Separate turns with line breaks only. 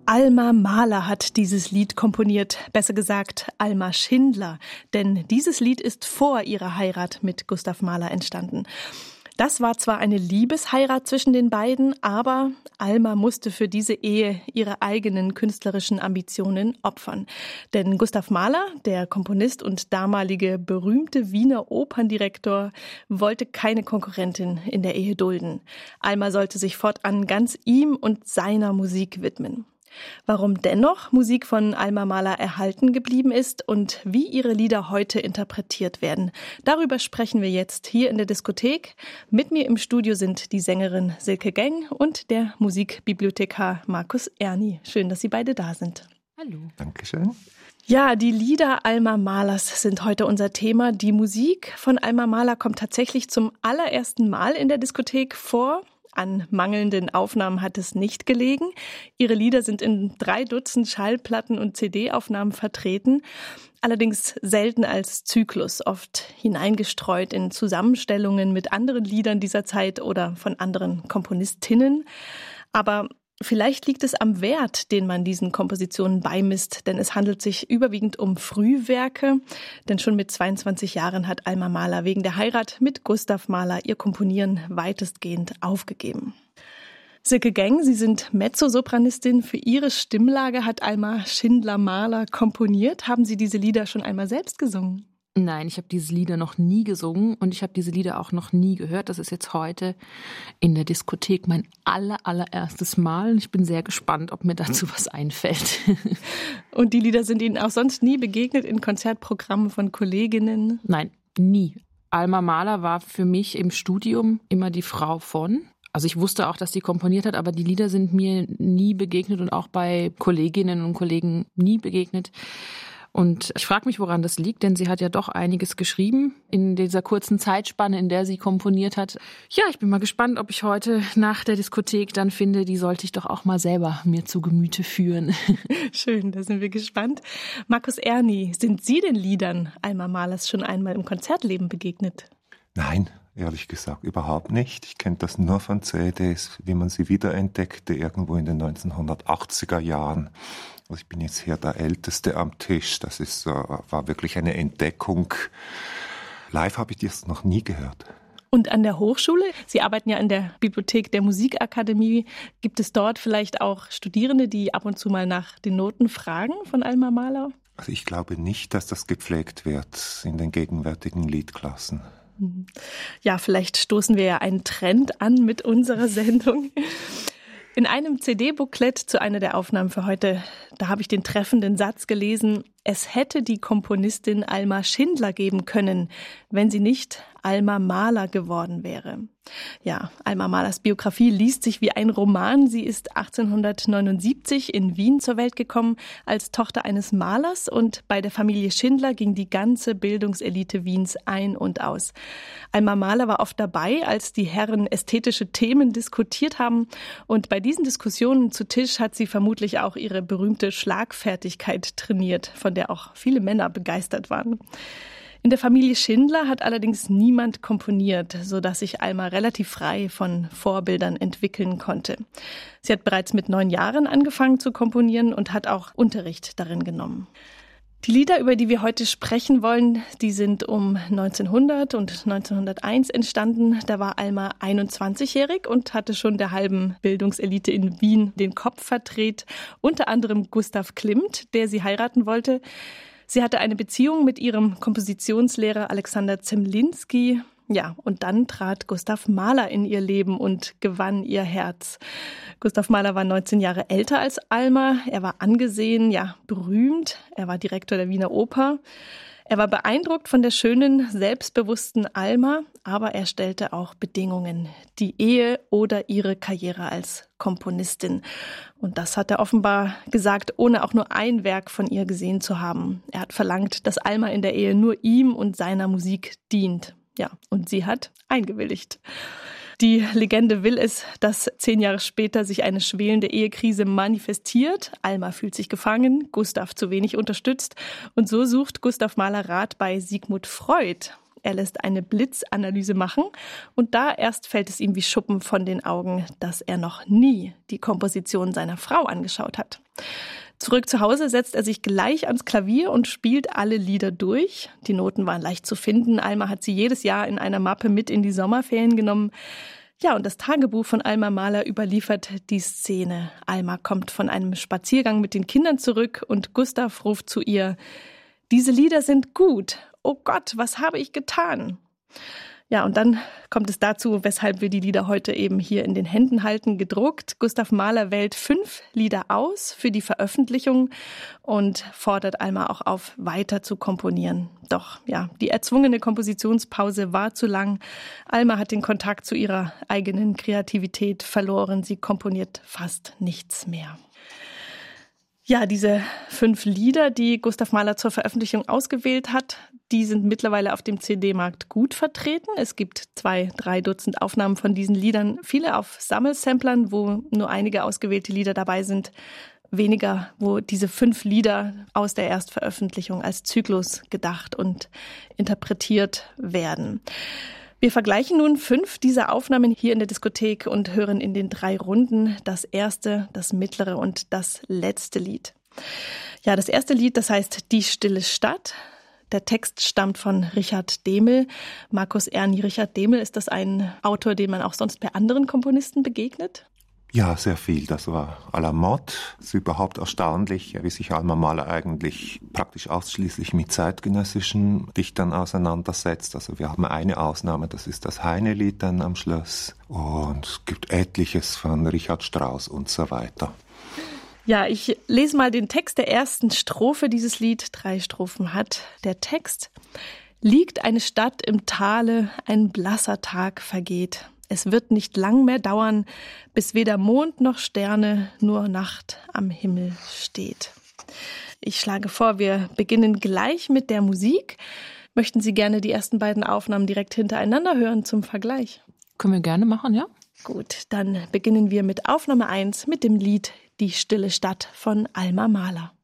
Alma Mahler hat dieses Lied komponiert, besser gesagt Alma Schindler, denn dieses Lied ist vor ihrer Heirat mit Gustav Mahler entstanden. Das war zwar eine Liebesheirat zwischen den beiden, aber Alma musste für diese Ehe ihre eigenen künstlerischen Ambitionen opfern. Denn Gustav Mahler, der Komponist und damalige berühmte Wiener Operndirektor, wollte keine Konkurrentin in der Ehe dulden. Alma sollte sich fortan ganz ihm und seiner Musik widmen. Warum dennoch Musik von Alma Mahler erhalten geblieben ist und wie ihre Lieder heute interpretiert werden, darüber sprechen wir jetzt hier in der Diskothek. Mit mir im Studio sind die Sängerin Silke Geng und der Musikbibliothekar Markus Erni. Schön, dass Sie beide da sind.
Hallo.
Dankeschön.
Ja, die Lieder Alma Mahlers sind heute unser Thema. Die Musik von Alma Mahler kommt tatsächlich zum allerersten Mal in der Diskothek vor. An mangelnden Aufnahmen hat es nicht gelegen. Ihre Lieder sind in 3 Dutzend Schallplatten und CD-Aufnahmen vertreten, allerdings selten als Zyklus, oft hineingestreut in Zusammenstellungen mit anderen Liedern dieser Zeit oder von anderen Komponistinnen. Aber vielleicht liegt es am Wert, den man diesen Kompositionen beimisst, denn es handelt sich überwiegend um Frühwerke. Denn schon mit 22 Jahren hat Alma Mahler wegen der Heirat mit Gustav Mahler ihr Komponieren weitestgehend aufgegeben. Silke Geng, Sie sind Mezzosopranistin. Für Ihre Stimmlage hat Alma Schindler Mahler komponiert. Haben Sie diese Lieder schon einmal selbst gesungen?
Nein, ich habe diese Lieder noch nie gesungen und ich habe diese Lieder auch noch nie gehört. Das ist jetzt heute in der Diskothek mein allererstes Mal. Und ich bin sehr gespannt, ob mir dazu was einfällt.
Und die Lieder sind Ihnen auch sonst nie begegnet in Konzertprogrammen von Kolleginnen?
Nein, nie. Alma Mahler war für mich im Studium immer die Frau von. Also ich wusste auch, dass sie komponiert hat, aber die Lieder sind mir nie begegnet und auch bei Kolleginnen und Kollegen nie begegnet. Und ich frage mich, woran das liegt, denn sie hat ja doch einiges geschrieben in dieser kurzen Zeitspanne, in der sie komponiert hat. Ja, ich bin mal gespannt, ob ich heute nach der Diskothek dann finde, die sollte ich doch auch mal selber mir zu Gemüte führen.
Schön, da sind wir gespannt. Markus Erni, sind Sie den Liedern Alma Mahlers schon einmal im Konzertleben begegnet?
Nein, ehrlich gesagt überhaupt nicht. Ich kenne das nur von CDs, wie man sie wiederentdeckte, irgendwo in den 1980er Jahren. Also ich bin jetzt hier der Älteste am Tisch. Das war wirklich eine Entdeckung. Live habe ich das noch nie gehört.
Und an der Hochschule? Sie arbeiten ja an der Bibliothek der Musikakademie. Gibt es dort vielleicht auch Studierende, die ab und zu mal nach den Noten fragen von Alma Mahler?
Also ich glaube nicht, dass das gepflegt wird in den gegenwärtigen Liedklassen.
Ja, vielleicht stoßen wir ja einen Trend an mit unserer Sendung. In einem CD-Booklet zu einer der Aufnahmen für heute, da habe ich den treffenden Satz gelesen: Es hätte die Komponistin Alma Schindler geben können, wenn sie nicht Alma Mahler geworden wäre. Ja, Alma Mahlers Biografie liest sich wie ein Roman. Sie ist 1879 in Wien zur Welt gekommen als Tochter eines Malers und bei der Familie Schindler ging die ganze Bildungselite Wiens ein und aus. Alma Mahler war oft dabei, als die Herren ästhetische Themen diskutiert haben und bei diesen Diskussionen zu Tisch hat sie vermutlich auch ihre berühmte Schlagfertigkeit trainiert, von der auch viele Männer begeistert waren. In der Familie Schindler hat allerdings niemand komponiert, sodass sich Alma relativ frei von Vorbildern entwickeln konnte. Sie hat bereits mit 9 Jahren angefangen zu komponieren und hat auch Unterricht darin genommen. Die Lieder, über die wir heute sprechen wollen, die sind um 1900 und 1901 entstanden. Da war Alma 21-jährig und hatte schon der halben Bildungselite in Wien den Kopf verdreht, unter anderem Gustav Klimt, der sie heiraten wollte. Sie hatte eine Beziehung mit ihrem Kompositionslehrer Alexander Zemlinsky. Ja, und dann trat Gustav Mahler in ihr Leben und gewann ihr Herz. Gustav Mahler war 19 Jahre älter als Alma. Er war angesehen, ja, berühmt. Er war Direktor der Wiener Oper. Er war beeindruckt von der schönen, selbstbewussten Alma, aber er stellte auch Bedingungen: die Ehe oder ihre Karriere als Komponistin. Und das hat er offenbar gesagt, ohne auch nur ein Werk von ihr gesehen zu haben. Er hat verlangt, dass Alma in der Ehe nur ihm und seiner Musik dient. Ja, und sie hat eingewilligt. Die Legende will es, dass 10 Jahre später sich eine schwelende Ehekrise manifestiert. Alma fühlt sich gefangen, Gustav zu wenig unterstützt. Und so sucht Gustav Mahler Rat bei Sigmund Freud. Er lässt eine Blitzanalyse machen und da erst fällt es ihm wie Schuppen von den Augen, dass er noch nie die Komposition seiner Frau angeschaut hat. Zurück zu Hause setzt er sich gleich ans Klavier und spielt alle Lieder durch. Die Noten waren leicht zu finden. Alma hat sie jedes Jahr in einer Mappe mit in die Sommerferien genommen. Ja, und das Tagebuch von Alma Mahler überliefert die Szene. Alma kommt von einem Spaziergang mit den Kindern zurück und Gustav ruft zu ihr: Diese Lieder sind gut. Oh Gott, was habe ich getan? Ja, und dann kommt es dazu, weshalb wir die Lieder heute eben hier in den Händen halten, gedruckt. Gustav Mahler wählt 5 Lieder aus für die Veröffentlichung und fordert Alma auch auf, weiter zu komponieren. Doch ja, die erzwungene Kompositionspause war zu lang. Alma hat den Kontakt zu ihrer eigenen Kreativität verloren. Sie komponiert fast nichts mehr. Ja, diese 5 Lieder, die Gustav Mahler zur Veröffentlichung ausgewählt hat, die sind mittlerweile auf dem CD-Markt gut vertreten. Es gibt 2-3 Dutzend Aufnahmen von diesen Liedern, viele auf Sammelsamplern, wo nur einige ausgewählte Lieder dabei sind, weniger, wo diese 5 Lieder aus der Erstveröffentlichung als Zyklus gedacht und interpretiert werden. Wir vergleichen nun 5 dieser Aufnahmen hier in der Diskothek und hören in den 3 Runden das erste, das mittlere und das letzte Lied. Ja, das erste Lied, das heißt Die stille Stadt. Der Text stammt von Richard Dehmel. Markus Erni, Richard Dehmel, ist das ein Autor, den man auch sonst bei anderen Komponisten begegnet?
Ja, sehr viel. Das war à la mode. Es ist überhaupt erstaunlich, wie sich Alma Mahler eigentlich praktisch ausschließlich mit zeitgenössischen Dichtern auseinandersetzt. Also wir haben eine Ausnahme, das ist das Heine-Lied dann am Schluss. Und es gibt etliches von Richard Strauss und so weiter.
Ja, ich lese mal den Text der ersten Strophe. Dieses Lied 3 Strophen hat. Der Text: Liegt eine Stadt im Tale, ein blasser Tag vergeht. Es wird nicht lang mehr dauern, bis weder Mond noch Sterne, nur Nacht am Himmel steht. Ich schlage vor, wir beginnen gleich mit der Musik. Möchten Sie gerne die ersten beiden Aufnahmen direkt hintereinander hören zum Vergleich?
Können wir gerne machen, ja?
Gut, dann beginnen wir mit Aufnahme 1 mit dem Lied Die stille Stadt von Alma Mahler.